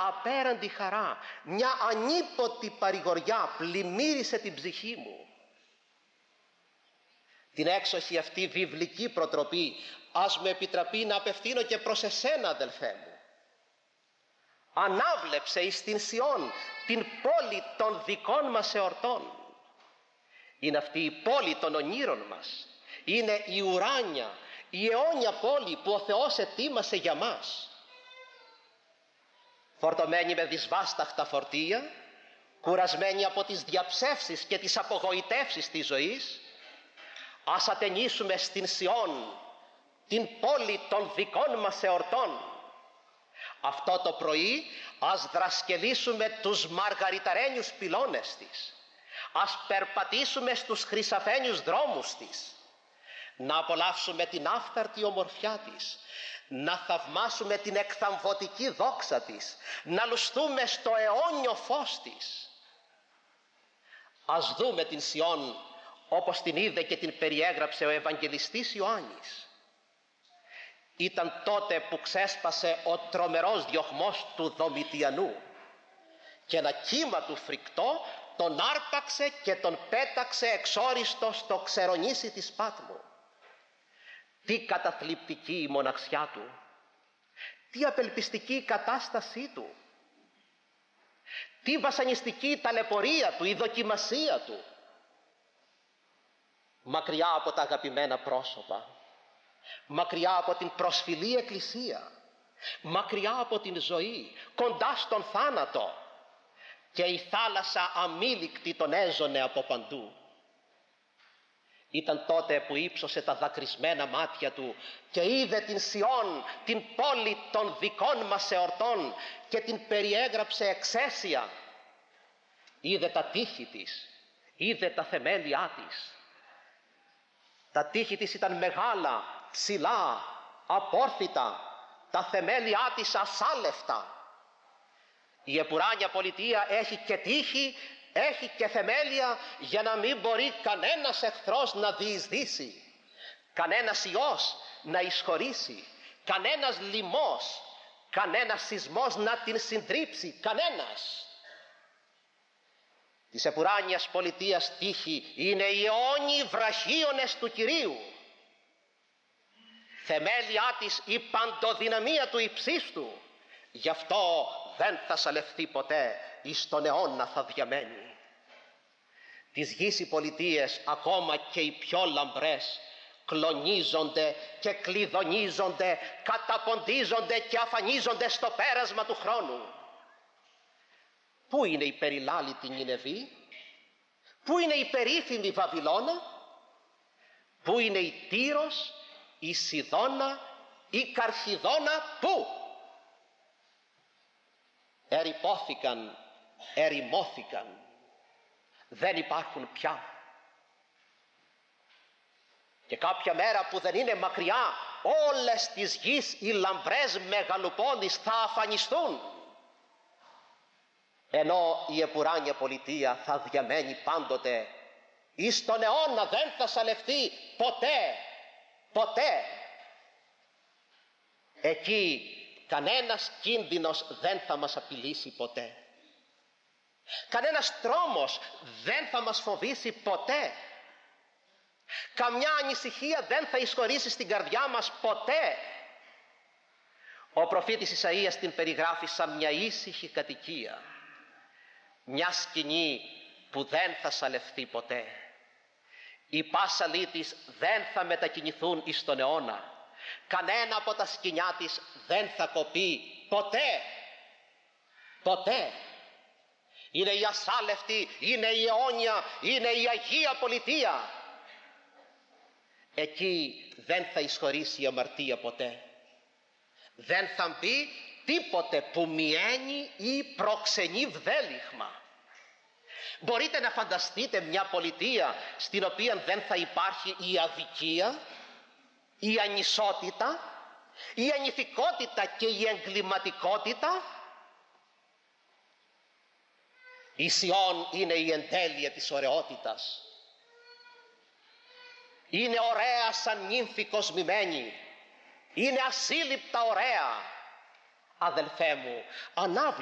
απέραντη χαρά, μια ανίποτη παρηγοριά πλημμύρισε την ψυχή μου. Την έξοχη αυτή βιβλική προτροπή ας με επιτραπεί να απευθύνω και προς εσένα, αδελφέ μου. Ανάβλεψε εις την Σιών, την πόλη των δικών μας εορτών. Είναι αυτή η πόλη των ονείρων μας. Είναι η ουράνια, η αιώνια πόλη που ο Θεός ετοίμασε για μας. Φορτωμένη με δυσβάσταχτα φορτία, κουρασμένη από τις διαψεύσεις και τις απογοητεύσεις της ζωής, ας ατενίσουμε στην Σιών, την πόλη των δικών μας εορτών. Αυτό το πρωί ας δρασκελίσουμε τους μαργαριταρένιους πυλώνες της. Ας περπατήσουμε στους χρυσαφένιους δρόμους της. Να απολαύσουμε την άφθαρτη ομορφιά της. Να θαυμάσουμε την εκθαμβωτική δόξα της. Να λουστούμε στο αιώνιο φως της. Ας δούμε την Σιών όπως την είδε και την περιέγραψε ο Ευαγγελιστής Ιωάννης. Ήταν τότε που ξέσπασε ο τρομερός διωγμός του Δομητιανού και ένα κύμα του φρικτό τον άρπαξε και τον πέταξε εξόριστο στο ξερονήσι της Πάτμου. Τι καταθλιπτική η μοναξιά του, τι απελπιστική η κατάστασή του, τι βασανιστική η ταλαιπωρία του, η δοκιμασία του. Μακριά από τα αγαπημένα πρόσωπα, μακριά από την προσφυλή εκκλησία, μακριά από την ζωή, κοντά στον θάνατο, και η θάλασσα αμήλικτη τον έζωνε από παντού. Ήταν τότε που ύψωσε τα δακρυσμένα μάτια του και είδε την Σιών, την πόλη των δικών μας εορτών, και την περιέγραψε εξαίσια. Είδε τα τείχη της, είδε τα θεμέλια της. Τα τείχη της ήταν μεγάλα, ψηλά, απόρθητα, τα θεμέλια της ασάλευτα. Η επουράνια πολιτεία έχει και τείχη, έχει και θεμέλια, για να μην μπορεί κανένας εχθρός να διεισδύσει, κανένας ιός να εισχωρήσει, κανένας λοιμός, κανένας σεισμός να την συντρίψει, κανένας. Της επουράνιας πολιτείας τείχη είναι οι αιώνιοι βραχίονες του Κυρίου. Θεμέλια της η παντοδυναμία του υψίστου. Γι' αυτό δεν θα σαλευθεί ποτέ, εις τον αιώνα θα διαμένει. Της γης οι πολιτείες, ακόμα και οι πιο λαμπρές, κλονίζονται και κλειδονίζονται, καταποντίζονται και αφανίζονται στο πέρασμα του χρόνου. Πού είναι η περιλάλητη Νινεβή, πού είναι η περίφημη Βαβυλώνα, πού είναι η Τύρος, η Σιδώνα, η Καρχιδώνα, πού? Ερυπώθηκαν, ερημώθηκαν, δεν υπάρχουν πια. Και κάποια μέρα που δεν είναι μακριά, όλες τις γης οι λαμπρές μεγαλοπόλεις θα αφανιστούν, ενώ η επουράνια πολιτεία θα διαμένει πάντοτε. Εις τον αιώνα δεν θα σαλευθεί ποτέ, ποτέ. Εκεί κανένας κίνδυνος δεν θα μας απειλήσει ποτέ. Κανένας τρόμος δεν θα μας φοβήσει ποτέ. Καμιά ανησυχία δεν θα εισχωρήσει στην καρδιά μας ποτέ. Ο προφήτης Ισαΐας την περιγράφει σαν μια ήσυχη κατοικία, μια σκηνή που δεν θα σαλευθεί ποτέ. Οι πάσαλοι της δεν θα μετακινηθούν εις τον αιώνα. Κανένα από τα σκηνιά της δεν θα κοπεί ποτέ. Ποτέ. Είναι η ασάλευτη, είναι η αιώνια, είναι η Αγία Πολιτεία. Εκεί δεν θα εισχωρήσει η αμαρτία ποτέ. Δεν θα μπει τίποτε που μιαίνει ή προξενεί βδέλιχμα. Μπορείτε να φανταστείτε μια πολιτεία στην οποία δεν θα υπάρχει η αδικία, η ανισότητα, η ανηθικότητα και η εγκληματικότητα? Η Σιών είναι η εντέλεια της ωραιότητας. Είναι ωραία σαν νύμφη κοσμημένη. Είναι ασύλληπτα ωραία. Αδελφέ μου, ανάβλε